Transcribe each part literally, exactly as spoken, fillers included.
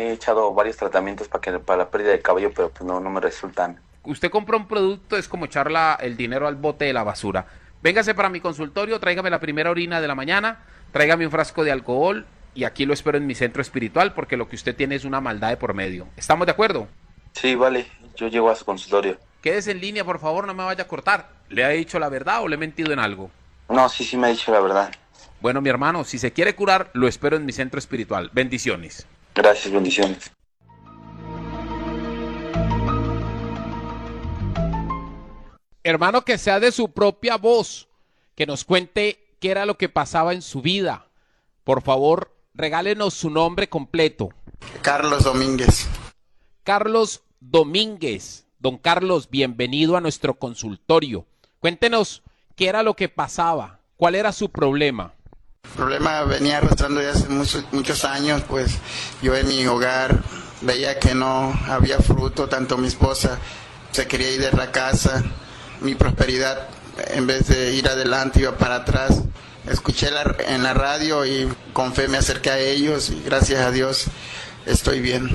he echado varios tratamientos para que para la pérdida de cabello, pero pues no, no me resultan. Usted compra un producto, es como echar la- el dinero al bote de la basura. Véngase para mi consultorio, tráigame la primera orina de la mañana, tráigame un frasco de alcohol y aquí lo espero en mi centro espiritual porque lo que usted tiene es una maldad de por medio. ¿Estamos de acuerdo? Sí, vale, yo llego a su consultorio. Quédese en línea, por favor, no me vaya a cortar. ¿Le ha dicho la verdad o le he mentido en algo? No, sí, sí me ha dicho la verdad. Bueno, mi hermano, si se quiere curar, lo espero en mi centro espiritual. Bendiciones. Gracias, bendiciones. Hermano, que sea de su propia voz, que nos cuente qué era lo que pasaba en su vida. Por favor, regálenos su nombre completo. Carlos Domínguez. Carlos Domínguez. Don Carlos, bienvenido a nuestro consultorio. Cuéntenos qué era lo que pasaba, cuál era su problema. El problema venía arrastrando ya hace muchos, muchos años, pues yo en mi hogar veía que no había fruto, tanto mi esposa se quería ir de la casa, mi prosperidad en vez de ir adelante iba para atrás. Escuché la, en la radio y con fe me acerqué a ellos y gracias a Dios estoy bien.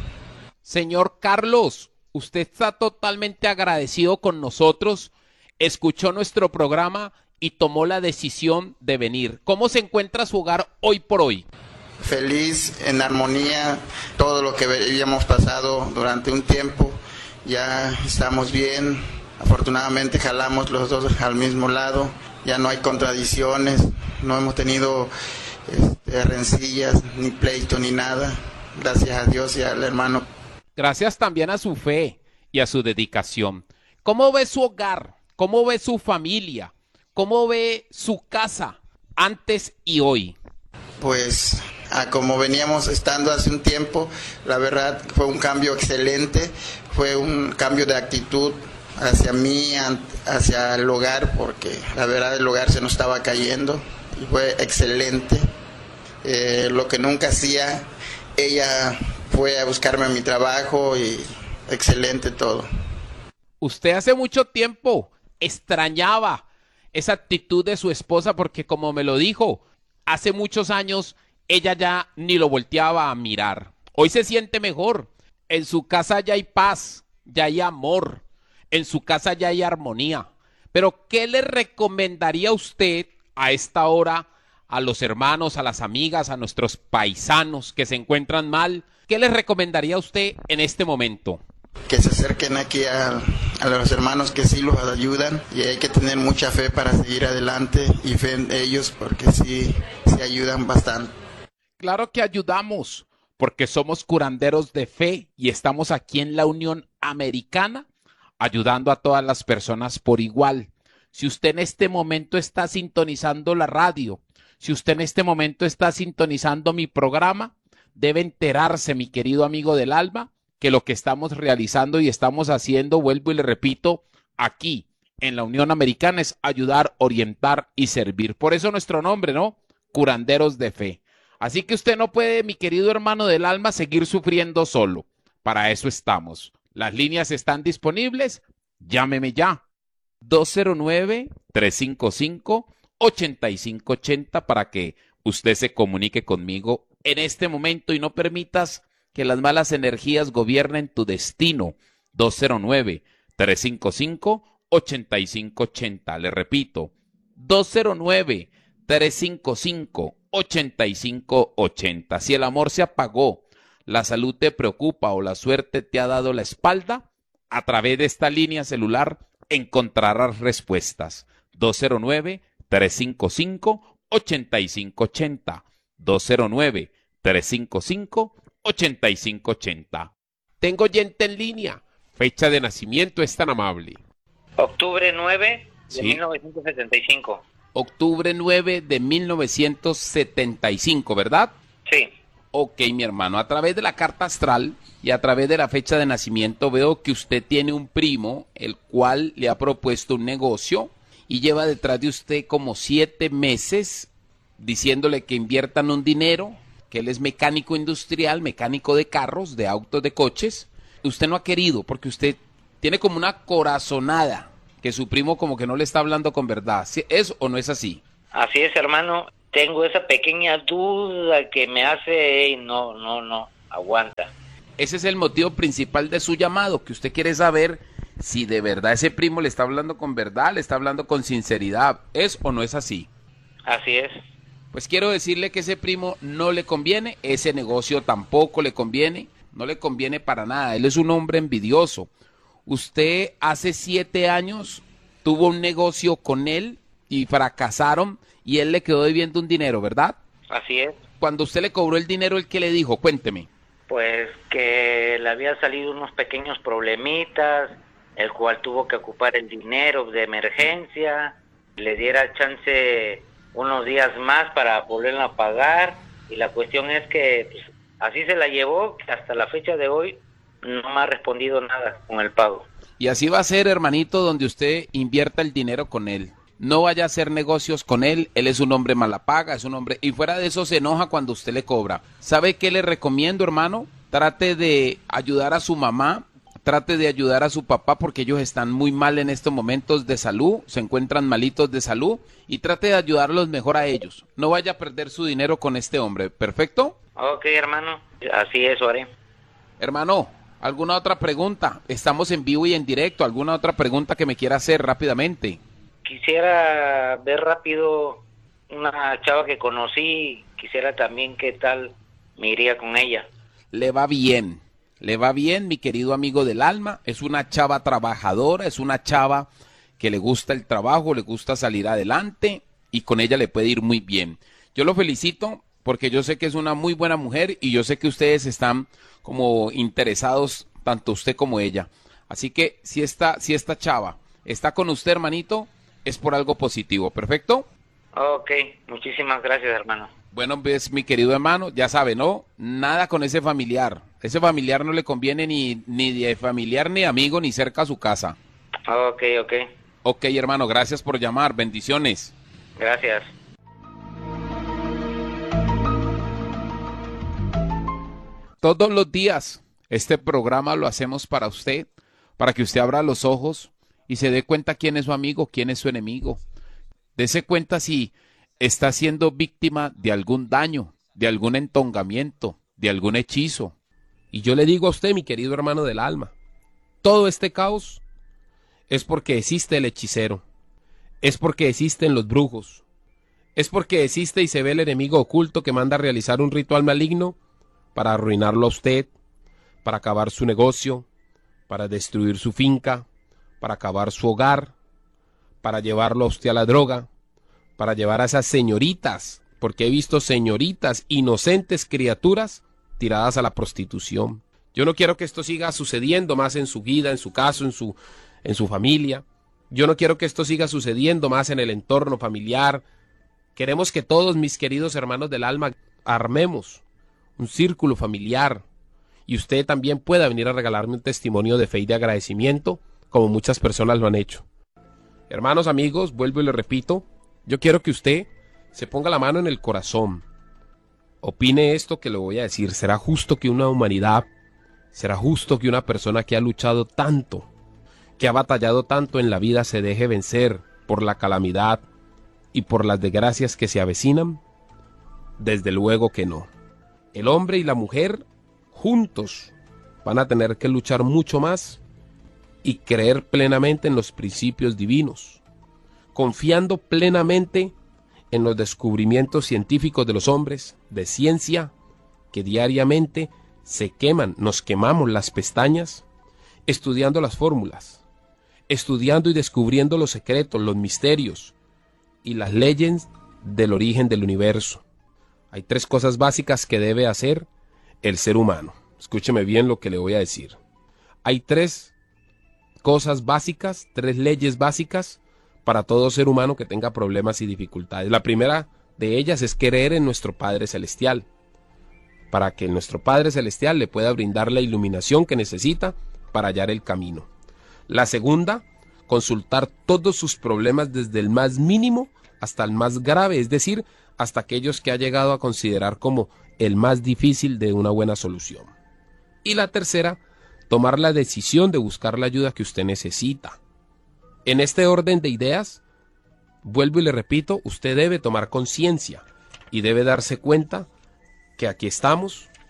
Señor Carlos, usted está totalmente agradecido con nosotros, escuchó nuestro programa y tomó la decisión de venir. ¿Cómo se encuentra su hogar hoy por hoy? Feliz, en armonía, todo lo que habíamos pasado durante un tiempo, ya estamos bien, afortunadamente jalamos los dos al mismo lado, ya no hay contradicciones, no hemos tenido este, rencillas, ni pleito, ni nada, gracias a Dios y al hermano. Gracias también a su fe y a su dedicación. ¿Cómo ve su hogar? ¿Cómo ve su familia? ¿Cómo ve su casa antes y hoy? Pues a como veníamos estando hace un tiempo, la verdad fue un cambio excelente, fue un cambio de actitud hacia mí, hacia el hogar, porque la verdad el hogar se nos estaba cayendo y fue excelente. Eh, lo que nunca hacía, ella fue a buscarme a mi trabajo y excelente todo. Usted hace mucho tiempo extrañaba esa actitud de su esposa porque, como me lo dijo, hace muchos años ella ya ni lo volteaba a mirar. Hoy se siente mejor. En su casa ya hay paz, ya hay amor. En su casa ya hay armonía. Pero, ¿qué le recomendaría usted a esta hora a los hermanos, a las amigas, a nuestros paisanos que se encuentran mal? ¿Qué les recomendaría usted en este momento? Que se acerquen aquí a, a los hermanos que sí los ayudan y hay que tener mucha fe para seguir adelante y fe en ellos porque sí, sí ayudan bastante. Claro que ayudamos porque somos curanderos de fe y estamos aquí en la Unión Americana ayudando a todas las personas por igual. Si usted en este momento está sintonizando la radio, si usted en este momento está sintonizando mi programa, debe enterarse, mi querido amigo del alma, que lo que estamos realizando y estamos haciendo, vuelvo y le repito, aquí en la Unión Americana es ayudar, orientar y servir. Por eso nuestro nombre, ¿no? Curanderos de fe. Así que usted no puede, mi querido hermano del alma, seguir sufriendo solo. Para eso estamos. Las líneas están disponibles. Llámeme ya. dos cero nueve, tres cinco cinco, ocho cinco ocho cero para que usted se comunique conmigo en este momento y no permitas que las malas energías gobiernen tu destino. dos cero nueve, tres cinco cinco, ocho cinco ocho cero. Le repito, dos cero nueve, tres cinco cinco, ocho cinco ocho cero. Si el amor se apagó, la salud te preocupa o la suerte te ha dado la espalda, a través de esta línea celular encontrarás respuestas. dos cero nueve, tres cinco cinco, ocho cinco ocho cero. dos cero nueve, tres cinco cinco, ocho cinco ocho cero. Tengo oyente en línea. Fecha de nacimiento es tan amable. Octubre nueve de Sí. mil novecientos setenta y cinco. Octubre nueve de mil novecientos setenta y cinco, ¿verdad? Sí. Ok, mi hermano, a través de la carta astral y a través de la fecha de nacimiento veo que usted tiene un primo, el cual le ha propuesto un negocio y lleva detrás de usted como siete meses diciéndole que inviertan un dinero, que él es mecánico industrial, mecánico de carros, de autos, de coches. Usted no ha querido porque usted tiene como una corazonada que su primo como que no le está hablando con verdad. ¿Es o no es así? Así es, hermano. Tengo esa pequeña duda que me hace, "Ey, no, no, no, aguanta. Ese es el motivo principal de su llamado, que usted quiere saber si de verdad ese primo le está hablando con verdad, le está hablando con sinceridad. ¿Es o no es así? Así es. Pues quiero decirle que ese primo no le conviene, ese negocio tampoco le conviene, no le conviene para nada. Él es un hombre envidioso. Usted hace siete años tuvo un negocio con él y fracasaron y él le quedó debiendo un dinero, ¿verdad? Así es. Cuando usted le cobró el dinero, ¿el qué le dijo? Cuénteme. Pues que le había salido unos pequeños problemitas, el cual tuvo que ocupar el dinero de emergencia, le diera chance unos días más para volverla a pagar, y la cuestión es que pues, así se la llevó, que hasta la fecha de hoy no me ha respondido nada con el pago. Y así va a ser, hermanito, donde usted invierta el dinero con él. No vaya a hacer negocios con él, él es un hombre mala paga, es un hombre... Y fuera de eso se enoja cuando usted le cobra. ¿Sabe qué le recomiendo, hermano? Trate de ayudar a su mamá, trate de ayudar a su papá porque ellos están muy mal en estos momentos de salud, se encuentran malitos de salud, y trate de ayudarlos mejor a ellos. No vaya a perder su dinero con este hombre, ¿perfecto? Ok, hermano, así es, haré. Hermano, ¿alguna otra pregunta? Estamos en vivo y en directo. ¿Alguna otra pregunta que me quiera hacer rápidamente? Quisiera ver rápido una chava que conocí, quisiera también qué tal me iría con ella. Le va bien, le va bien, mi querido amigo del alma. Es una chava trabajadora, es una chava que le gusta el trabajo, le gusta salir adelante y con ella le puede ir muy bien. Yo lo felicito porque yo sé que es una muy buena mujer y yo sé que ustedes están como interesados, tanto usted como ella. Así que si esta, si esta chava está con usted, hermanito, es por algo positivo, ¿perfecto? Ok, muchísimas gracias, hermano. Bueno, pues mi querido hermano, ya sabe, ¿no? Nada con ese familiar. Ese familiar no le conviene ni, ni de familiar, ni amigo, ni cerca a su casa. Ok, ok. Ok, hermano, gracias por llamar. Bendiciones. Gracias. Todos los días este programa lo hacemos para usted, para que usted abra los ojos y se dé cuenta quién es su amigo, quién es su enemigo. Dese cuenta si está siendo víctima de algún daño, de algún entongamiento, de algún hechizo. Y yo le digo a usted, mi querido hermano del alma, todo este caos es porque existe el hechicero, es porque existen los brujos, es porque existe y se ve el enemigo oculto que manda a realizar un ritual maligno para arruinarlo a usted, para acabar su negocio, para destruir su finca, para acabar su hogar, para llevarlo a usted a la droga, para llevar a esas señoritas, porque he visto señoritas, inocentes criaturas, tiradas a la prostitución. Yo no quiero que esto siga sucediendo más en su vida, en su caso, en su, en su familia. Yo no quiero que esto siga sucediendo más en el entorno familiar. Queremos que todos mis queridos hermanos del alma armemos un círculo familiar y usted también pueda venir a regalarme un testimonio de fe y de agradecimiento, como muchas personas lo han hecho. Hermanos, amigos, vuelvo y le repito, yo quiero que usted se ponga la mano en el corazón. Opine esto que le voy a decir. ¿Será justo que una humanidad, será justo que una persona que ha luchado tanto, que ha batallado tanto en la vida, se deje vencer por la calamidad y por las desgracias que se avecinan? Desde luego que no. El hombre y la mujer juntos van a tener que luchar mucho más y creer plenamente en los principios divinos, confiando plenamente en los descubrimientos científicos de los hombres, de ciencia, que diariamente se queman, nos quemamos las pestañas, estudiando las fórmulas, estudiando y descubriendo los secretos, los misterios y las leyes del origen del universo. Hay tres cosas básicas que debe hacer el ser humano. Escúcheme bien lo que le voy a decir. Hay tres cosas básicas, tres leyes básicas para todo ser humano que tenga problemas y dificultades. La primera de ellas es creer en nuestro Padre Celestial, para que nuestro Padre Celestial le pueda brindar la iluminación que necesita para hallar el camino. La segunda, consultar todos sus problemas desde el más mínimo hasta el más grave, es decir, hasta aquellos que ha llegado a considerar como el más difícil de una buena solución. Y la tercera, tomar la decisión de buscar la ayuda que usted necesita. En este orden de ideas, vuelvo y le repito, usted debe tomar conciencia y debe darse cuenta que aquí estamos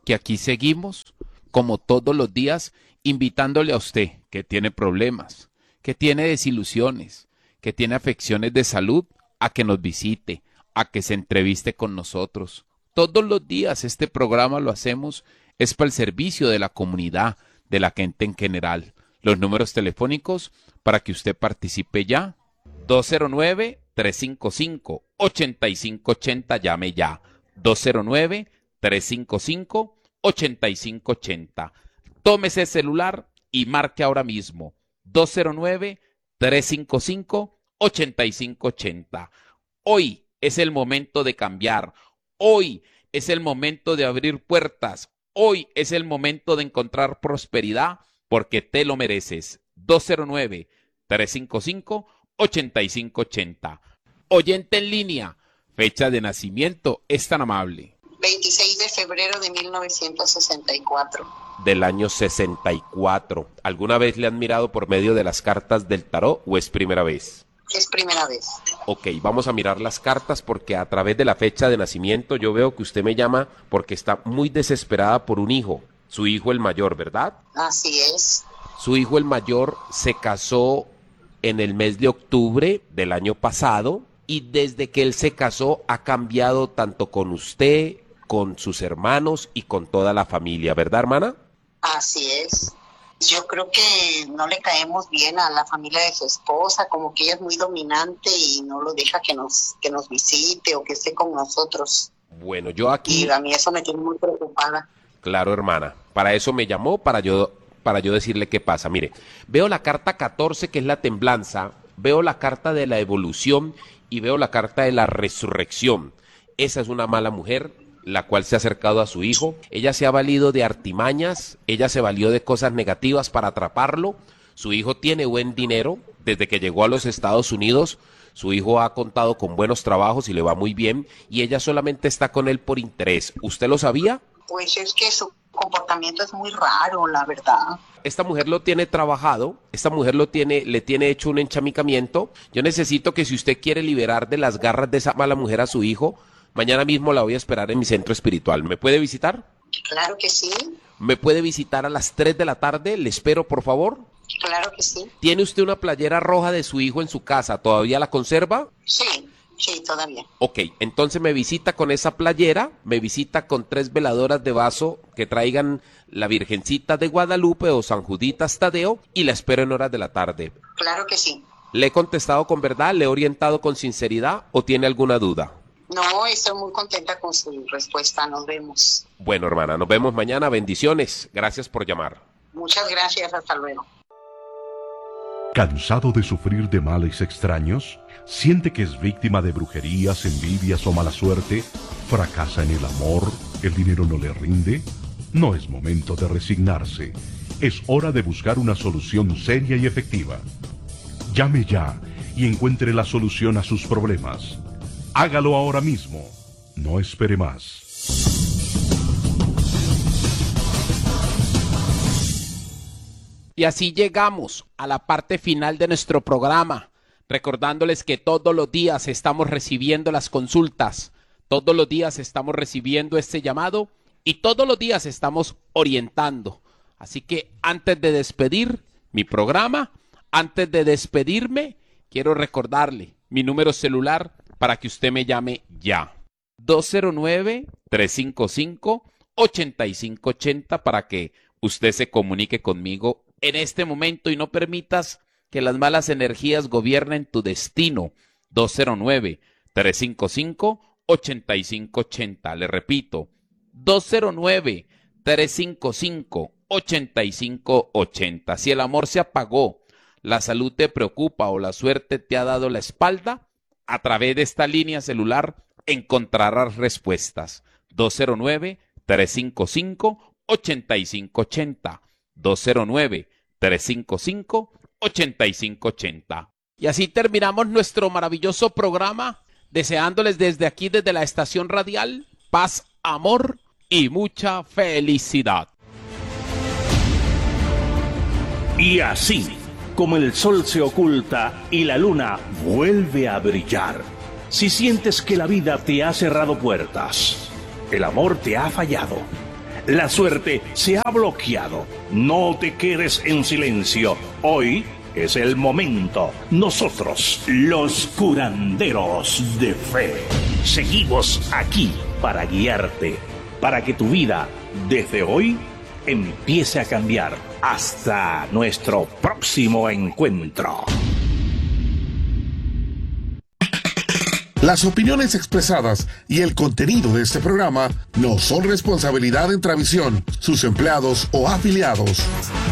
que aquí seguimos, como todos los días, invitándole a usted que tiene problemas, que tiene desilusiones, que tiene afecciones de salud, a que nos visite, a que se entreviste con nosotros. Todos los días este programa lo hacemos, es para el servicio de la comunidad, de la gente en general. Los números telefónicos para que usted participe ya, dos cero nueve, tres cinco cinco, ocho cinco ocho cero, llame ya, dos cero nueve, tres cinco cinco, ocho cinco ocho cero. Tome ese celular y marque ahora mismo, dos cero nueve, tres cinco cinco, ocho cinco ocho cero. Hoy es el momento de cambiar, hoy es el momento de abrir puertas, hoy es el momento de encontrar prosperidad, porque te lo mereces. dos cero nueve, tres cinco cinco, ocho cinco ocho cero. Oyente en línea, fecha de nacimiento, es tan amable. veintiséis de febrero de mil novecientos sesenta y cuatro. Del año sesenta y cuatro. ¿Alguna vez le han mirado por medio de las cartas del tarot o es primera vez? Es primera vez. Ok, vamos a mirar las cartas porque a través de la fecha de nacimiento yo veo que usted me llama porque está muy desesperada por un hijo. Su hijo el mayor, ¿verdad? Así es. Su hijo el mayor se casó en el mes de octubre del año pasado y desde que él se casó ha cambiado tanto con usted, con sus hermanos y con toda la familia, ¿verdad, hermana? Así es. Yo creo que no le caemos bien a la familia de su esposa, como que ella es muy dominante y no lo deja que nos, que nos visite o que esté con nosotros. Bueno, yo aquí... Y a mí eso me tiene muy preocupada. Claro, hermana. Para eso me llamó, para yo, para yo decirle qué pasa. Mire, veo la carta catorce, que es la templanza, veo la carta de la evolución y veo la carta de la resurrección. Esa es una mala mujer, la cual se ha acercado a su hijo. Ella se ha valido de artimañas, ella se valió de cosas negativas para atraparlo. Su hijo tiene buen dinero. Desde que llegó a los Estados Unidos, su hijo ha contado con buenos trabajos y le va muy bien. Y ella solamente está con él por interés. ¿Usted lo sabía? Pues es que su comportamiento es muy raro, la verdad. Esta mujer lo tiene trabajado, esta mujer lo tiene, le tiene hecho un enchamicamiento. Yo necesito que si usted quiere liberar de las garras de esa mala mujer a su hijo, mañana mismo la voy a esperar en mi centro espiritual. ¿Me puede visitar? Claro que sí. ¿Me puede visitar a las tres de la tarde? Le espero, por favor. Claro que sí. ¿Tiene usted una playera roja de su hijo en su casa? ¿Todavía la conserva? Sí, sí, todavía. Ok, entonces me visita con esa playera, me visita con tres veladoras de vaso que traigan la Virgencita de Guadalupe o San Juditas Tadeo y la espero en horas de la tarde. Claro que sí. ¿Le he contestado con verdad? ¿Le he orientado con sinceridad o tiene alguna duda? No, estoy muy contenta con su respuesta. Nos vemos. Bueno, hermana, nos vemos mañana. Bendiciones. Gracias por llamar. Muchas gracias. Hasta luego. ¿Cansado de sufrir de males extraños? ¿Siente que es víctima de brujerías, envidias o mala suerte? ¿Fracasa en el amor? ¿El dinero no le rinde? No es momento de resignarse. Es hora de buscar una solución seria y efectiva. Llame ya y encuentre la solución a sus problemas. Hágalo ahora mismo. No espere más. Y así llegamos a la parte final de nuestro programa, recordándoles que todos los días estamos recibiendo las consultas, todos los días estamos recibiendo este llamado y todos los días estamos orientando. Así que antes de despedir mi programa, antes de despedirme, quiero recordarle mi número celular para que usted me llame ya. dos cero nueve, tres cinco cinco, ocho cinco ocho cero para que usted se comunique conmigo en este momento y no permitas que las malas energías gobiernen tu destino. dos cero nueve, tres cinco cinco, ocho cinco ocho cero. Le repito, dos cero nueve, tres cinco cinco, ocho cinco ocho cero. Si el amor se apagó, la salud te preocupa o la suerte te ha dado la espalda, a través de esta línea celular encontrarás respuestas. dos cero nueve, tres cinco cinco, ocho cinco ocho cero. dos cero nueve, tres cinco cinco, ocho cinco ocho cero. Y así terminamos nuestro maravilloso programa, deseándoles desde aquí, desde la estación radial, paz, amor y mucha felicidad. Y así, como el sol se oculta y la luna vuelve a brillar, si sientes que la vida te ha cerrado puertas, el amor te ha fallado, La suerte se ha bloqueado. No te quedes en silencio. Hoy es el momento. Nosotros, los curanderos de fe, seguimos aquí para guiarte, para que tu vida, desde hoy, empiece a cambiar. Hasta nuestro próximo encuentro. Las opiniones expresadas y el contenido de este programa no son responsabilidad de Intravisión, sus empleados o afiliados.